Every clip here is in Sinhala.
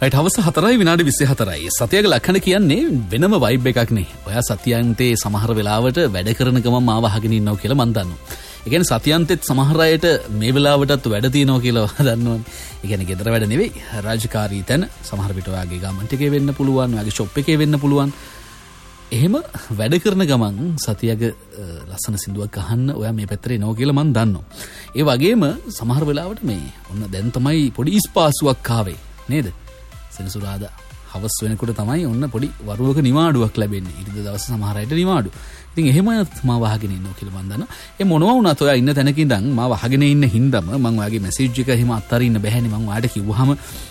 රයිට් හවස 4:24. සතියක ලක්ෂණ කියන්නේ වෙනම වයිබ් එකක් නේ. ඔයා සතියන්තේ සමහර වෙලාවට වැඩ කරන ගමන් මාව අහගෙන ඉන්නවා කියලා මම දන්නවා. ඒ කියන්නේ සතියන්තෙත් සමහර අයට මේ වෙලාවටත් වැඩ තියෙනවා කියලා දන්නවනේ. ඒ කියන්නේ ගෙදර වැඩ නෙවෙයි රාජකාරී තැන සමහර විට ඔයාගේ ගාමන්ට් එකේ වෙන්න පුළුවන්, ඔයාගේ ෂොප් එකේ වෙන්න පුළුවන්. එහෙම වැඩ කරන ගමන් සතියක ලස්සන සින්දුවක් අහන්න ඔයා මේ පැත්තට එනවා කියලා මම දන්නවා. ඒ වගේම සමහර වෙලාවට මේ ඔන්න දැන් තමයි පොඩි ඉස්පාසුවක් ආවේ නේද? සෙනසුරාදා හවස් වෙනකොට තමයි ඔන්න පොඩි වරුවක නිවාඩුවක් ලැබෙන්නේ. ඊට දවස් සමහර අයට නිවාඩු. ඉතින් එහෙම මාව අහගෙන ඉන්නවා කියලා මම දන්නවා. ඒ මොනවා වුණත් ඔයා ඉන්න තැනක ඉඳන් මාව අහගෙන ඉන්න හින්දාම මම ඔයාගේ මැසේජ් එක එහෙම අත්තරින්න බෑනේ. මම ඔයාට කිව්වහම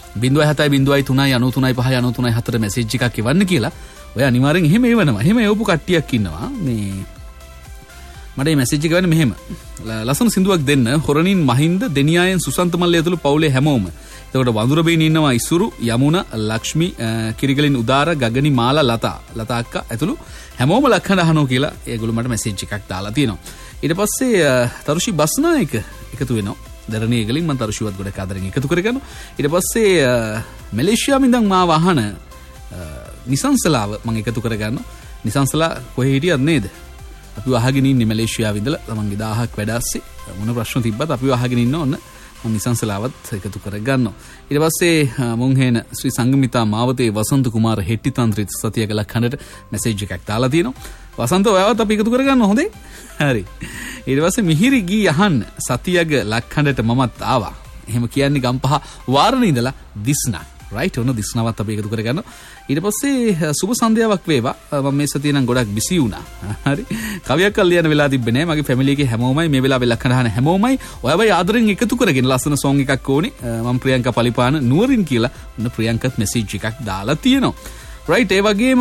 07.03.93.5.93.4 මැසේජ් එකක් එවන්න කියලා. ඔයා අනිවාර්යෙන් එහෙම එවනවා. එහෙම එවපු කට්ටියක් ඉන්නවා. මේ මට මේ මැසේජ් එක ගන්න මෙහෙම. ලස්සන සින්දුවක් දෙන්න. හොරණින් මහින්ද දෙනියායෙන් සුසන්ත මල්ලේ ඇතුළු පවුලේ හැමෝම. එතකොට වඳුර බේන ඉන්නවා ඉසුරු යමුණ ලක්ෂ්මි කිරිගලින් උදාර ගගනි මාලා ලතා අක්කා ඇතුළු හැමෝම ලක්ෂණ අහනවා කියලා ඒගොල්ලෝ මට මැසේජ් එකක් දාලා තියෙනවා. ඊට පස්සේ තරුෂි බස්නායක එකතු වෙනවා. දරණියගලින් මම තරුෂිවත් ගොඩක් ආදරෙන් එකතු කරගන්නවා. ඊට පස්සේ මැලේසියාවෙන් ඉඳන් මාව අහන නිසංසලාව මම එකතු කරගන්නවා. නිසංසලා කොහේ හිටියත් නේද? අපි අහගෙන ඉන්නේ මැලේසියාවේ ඉඳලා තමන්ගේ 1000ක් වැඩ ඇස්සේ මොන ප්‍රශ්න තිබ්බත් අපි අහගෙන ඉන්න ඕන මම නිසංසලාවත් එකතු කරගන්නවා. ඊට පස්සේ මුන් හේන ශ්‍රී සංගමිතා මාවතේ වසන්ත කුමාර හෙට්ටි තන්ත්‍රිත සතියක ලක්ෂණයට මැසේජ් එකක් දාලා තියෙනවා. වසන්ත ඔයාවත් අපි එකතු කරගන්න හොඳේ. හරි. ඊට පස්සේ මිහිරි ගී අහන්න සතියක ලක්ෂණයට මමත් ආවා. එහෙම කියන්නේ ගම්පහ වාරණේ ඉඳලා දිස්නා. රයිට් ඔන්න දිස්නාවත් අපි එකතු කරගන්නවා. ඊට පස්සේ සුබ සන්ධ්‍යාවක් වේවා. මම මේ සතියේ නම් ගොඩක් බිසි වුණා. හරි. කවියක් අල්ලියන වෙලා තිබ්බේ නෑ. මගේ ෆැමිලි එකේ හැමෝමයි මේ වෙලාවේ ලක්ෂණ අහන හැමෝමයි ඔයවයි ආදරෙන් එකතු කරගෙන ලස්සන සෝං එකක් ඕනේ. මම ප්‍රියංකා පලිපාන නුවරින් කියලා ඔන්න ප්‍රියංකත් මැසේජ් එකක් දාලා තියෙනවා. රයිට් ඒ වගේම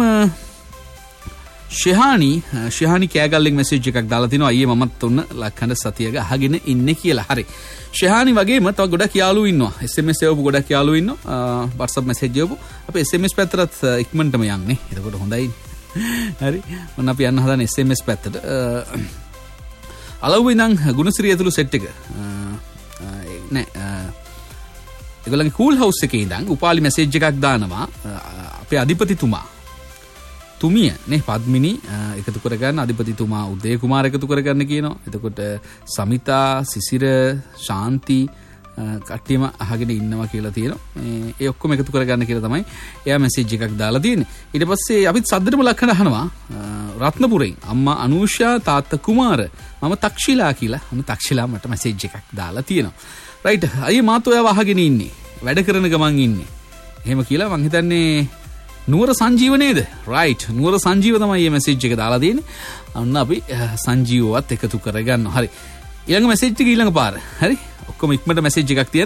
ශිහානි කෑගල්ලෙන් මැසේජ් එකක් දාලා තිනවා අයියේ මමත් ඔන්න ලක්ෂණ සතියක අහගෙන ඉන්නේ කියලා. හරි. ශිහානි වගේම තව ගොඩක් යාළුවෝ ඉන්නවා. SMS එවපු ගොඩක් යාළුවෝ ඉන්නවා. WhatsApp message එවපු. අපි SMS පැත්තට ඉක්මනටම යන්නේ. එතකොට හොඳයි. හරි. මොන අපි යන්න හදන SMS පැත්තට. අලව්වේ ඉඳන් ගුණසිරිය ඇතුළු සෙට් එක. නෑ. ඒගොල්ලන්ගේ කූල් හවුස් එකේ ඉඳන් උපාලි මැසේජ් එකක් දානවා. අපේ අධිපතිතුමා තුමිය නේ පද්මිනි එකතු කරගන්න අධිපතිතුමා උදේ කුමාර එකතු කරගන්න කියනවා. එතකොට සමිතා සිසිර ශාන්ති කට්ටියම අහගෙන ඉන්නවා කියලා තියෙනවා. ඒ ඔක්කොම එකතු කරගන්න කියලා තමයි එයා මැසේජ් එකක් දාලා තියෙන්නේ. ඊට පස්සේ අපිත් සද්දටම ලක්ෂණ අහනවා රත්නපුරෙන් අම්මා අනුෂා තාත්තා කුමාර මම තක්ෂිලා කියලා. මම තක්ෂිලා මට මැසේජ් එකක් දාලා තියෙනවා. රයිට් අයියේ මාත් ඔයාව අහගෙන ඉන්නේ. වැඩ කරන ගමන් ඉන්නේ. එහෙම කියලා මං හිතන්නේ නුවර සංජීව නේද? රයිට් නුවර සංජීව තමයි මේ මැසේජ් එක දාලා තියෙන්නේ. අන්න අපි සංජීවවත් එකතු කරගන්නවා. හරි. ඊළඟ මැසේජ් එක ඊළඟ පාර. හරි. ඔක්කොම ඉක්මනට මැසේජ් එකක් තියන්න.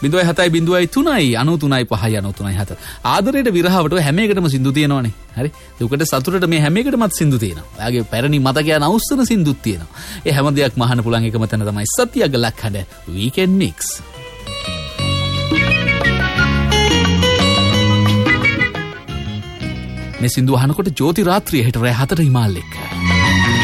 07.03.93.5.93.7 ආදරයට විරහවට හැම එකටම සින්දු තියෙනවනේ. හරි. දුකට සතුටට මේ හැම එකටමත් සින්දු තියෙනවා. ඔයාගේ පැරණි මතකයන් අවුස්සන සින්දුත් තියෙනවා. ඒ හැම දෙයක්ම අහන්න පුළුවන් එකම තැන තමයි සතියක ලක්ෂණ weekend mix. මේ සින්දුව අහනකොට ජෝති රාත්‍රිය හෙට රෑ 4 හිමාල් එක්ක